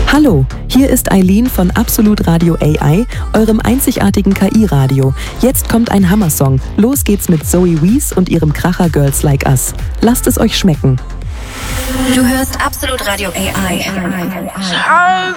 Hallo, hier ist Eileen von Absolut Radio AI, eurem einzigartigen KI-Radio. Jetzt kommt ein Hammersong. Los geht's mit Zoe Wees und ihrem Kracher Girls Like Us. Lasst es euch schmecken. Du hörst Absolut Radio AI.